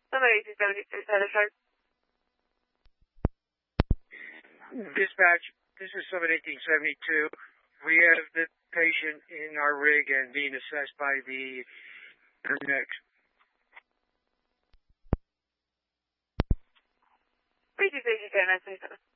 Somebody 276 had a shark. Dispatch, this is 1872. We have the patient in our rig and being assessed by the next. 326 10,